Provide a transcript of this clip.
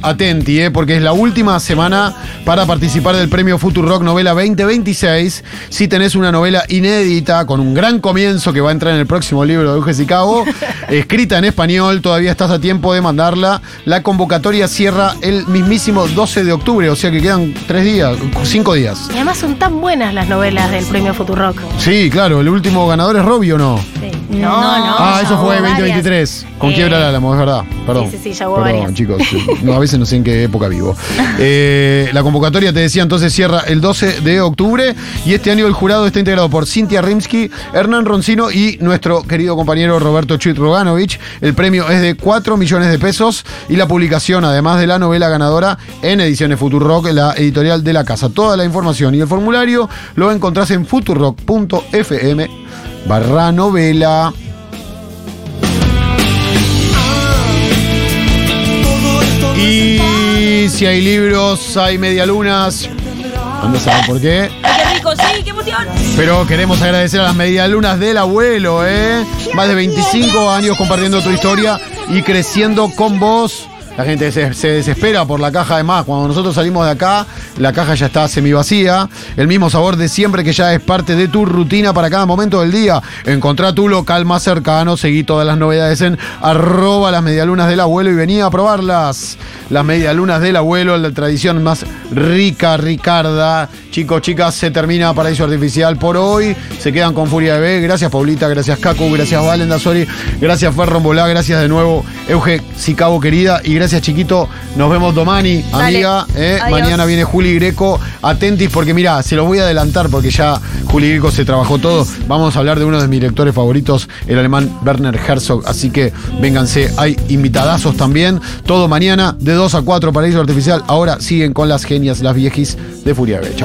atenti, porque es la última semana para participar del premio Futurock Novela 2026. Si tenés una novela inédita, con un gran comienzo que va a entrar en el próximo libro de Euge Sicabo, escrita en español, todavía estás a tiempo de mandarla. La convocatoria cierra el mismísimo 12 de octubre, o sea que quedan 5 días. Y además son tan buenas las novelas del premio Futurock. Sí, claro, el último ganador es Robbie, ¿o no? Sí. No. Eso fue 2023. Con Quiebra el Álamo, es verdad. Perdón. Sí, ya hubo Perdón, varias. chicos. No, a veces no sé en qué época vivo. La convocatoria, te decía, entonces cierra el 12 de octubre. Y este año el jurado está integrado por Cintia Rimsky, Hernán Roncino y nuestro querido compañero Roberto Chuit Roganovich. El premio es de 4 millones de pesos. Y la publicación, además de la novela ganadora, en Ediciones Futurock, la editorial de la casa. Toda la información y el formulario lo encontrás en futurock.fm/novela. Y si hay libros, hay medialunas. ¿Dónde saben por qué? ¡Ay, qué rico! ¡Sí, qué emoción! Pero queremos agradecer a las medialunas del abuelo, Más de 25 años compartiendo tu historia y creciendo con vos. La gente se desespera por la caja. Además, cuando nosotros salimos de acá, la caja ya está semivacía. El mismo sabor de siempre, que ya es parte de tu rutina para cada momento del día. Encontrá tu local más cercano. Seguí todas las novedades en @lasmedialunas del abuelo y vení a probarlas. Las medialunas del abuelo, la tradición más rica, Ricarda. Chicos, chicas, se termina Paraíso Artificial por hoy. Se quedan con Furia Bebé. Gracias, Paulita. Gracias, Cacu. Gracias, Valen Dasori. Gracias, Fer Rombolá. Gracias de nuevo, Euge Sicabo, querida. Y gracias, chiquito. Nos vemos domani, amiga. Mañana viene Juli Greco. Atentis, porque mira, se los voy a adelantar porque ya Juli Greco se trabajó todo. Vamos a hablar de uno de mis directores favoritos, el alemán Werner Herzog. Así que vénganse, hay invitadazos también. Todo mañana de 2 a 4, Paraíso Artificial. Ahora siguen con las genias, las viejis de Furia Bebé. Chau.